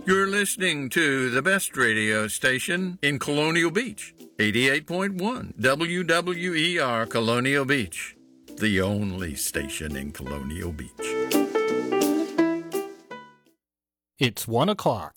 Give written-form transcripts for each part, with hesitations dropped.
You're listening to the best radio station in Colonial Beach, 88.1 WWER Colonial Beach, the only station in Colonial Beach. It's 1 o'clock.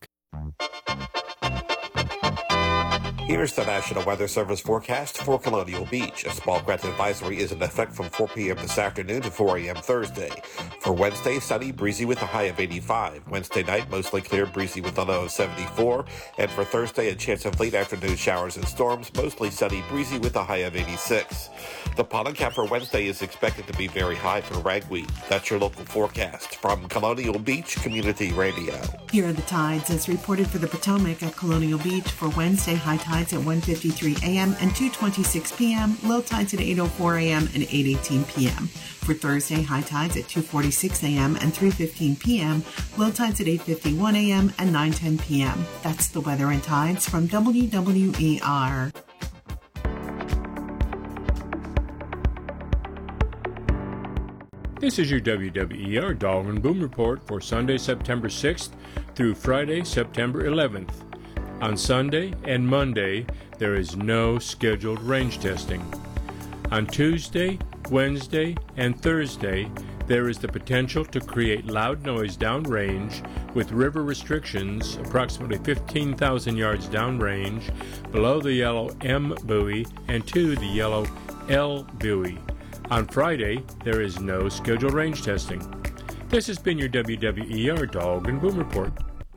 Here's the National Weather Service forecast for Colonial Beach. A small gradient advisory is in effect from 4 p.m. this afternoon to 4 a.m. Thursday. For Wednesday, sunny, breezy with a high of 85. Wednesday night, mostly clear, breezy with a low of 74. And for Thursday, a chance of late afternoon showers and storms, mostly sunny, breezy with a high of 86. The pollen count for Wednesday is expected to be very high for ragweed. That's your local forecast from Colonial Beach Community Radio. Here are the tides as reported for the Potomac at Colonial Beach for Wednesday. High tides at 1:53 a.m. and 2:26 p.m. Low tides at 8:04 a.m. and 8:18 p.m. For Thursday, high tides at 2:46 a.m. and 3:15 p.m. Low tides at 8:51 a.m. and 9:10 p.m. That's the weather and tides from WWER. This is your WWER Dog and Boom Report for Sunday, September 6th through Friday, September 11th. On Sunday and Monday, there is no scheduled range testing. On Tuesday, Wednesday, and Thursday, there is the potential to create loud noise downrange with river restrictions approximately 15,000 yards downrange below the yellow M buoy and to the yellow L buoy. On Friday, there is no scheduled range testing. This has been your WWER Dog and Boom Report.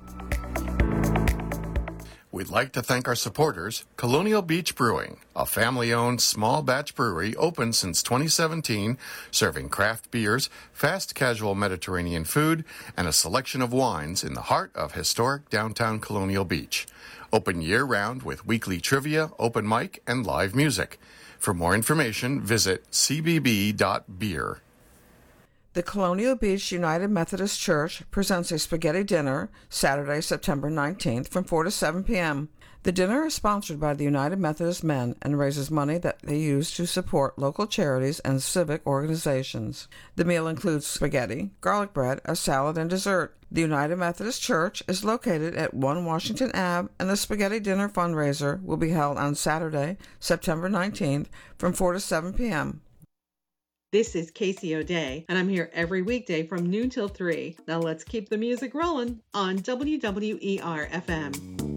We'd like to thank our supporters, Colonial Beach Brewing, a family-owned small batch brewery open since 2017, serving craft beers, fast casual Mediterranean food, and a selection of wines in the heart of historic downtown Colonial Beach. Open year-round with weekly trivia, open mic, and live music. For more information, visit cbb.beer. The Colonial Beach United Methodist Church presents a spaghetti dinner Saturday, September 19th from 4 to 7 p.m. The dinner is sponsored by the United Methodist Men and raises money that they use to support local charities and civic organizations. The meal includes spaghetti, garlic bread, a salad, and dessert. The United Methodist Church is located at 1 Washington Ave, and the Spaghetti Dinner fundraiser will be held on Saturday, September 19th from 4 to 7 p.m. This is Casey O'Day, and I'm here every weekday from noon till 3. Now let's keep the music rolling on WWER FM.